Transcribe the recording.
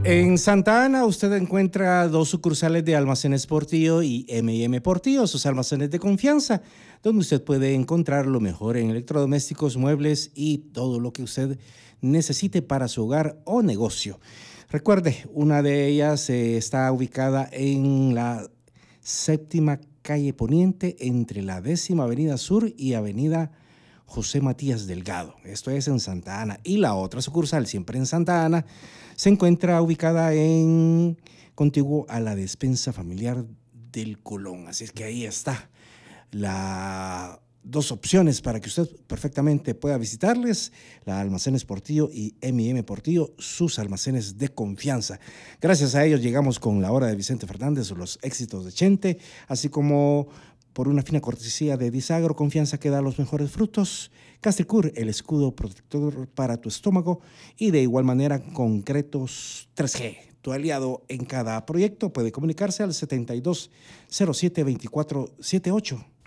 En Santa Ana usted encuentra dos sucursales de Almacenes Portillo y M&M Portillo, sus almacenes de confianza, donde usted puede encontrar lo mejor en electrodomésticos, muebles y todo lo que usted necesite para su hogar o negocio. Recuerde, una de ellas está ubicada en la 7ª calle Poniente, entre la 10ª Avenida Sur y Avenida José Matías Delgado. Esto es en Santa Ana. Y la otra sucursal, siempre en Santa Ana, se encuentra ubicada contiguo a la despensa familiar del Colón. Así es que ahí está las dos opciones para que usted perfectamente pueda visitarles: la Almacenes Portillo y M&M Portillo, sus almacenes de confianza. Gracias a ellos llegamos con la hora de Vicente Fernández, los éxitos de Chente, así como por una fina cortesía de Disagro, confianza que da los mejores frutos. Castricur, el escudo protector para tu estómago. Y de igual manera, Concretos 3G, tu aliado en cada proyecto. Puede comunicarse al 7207-2478.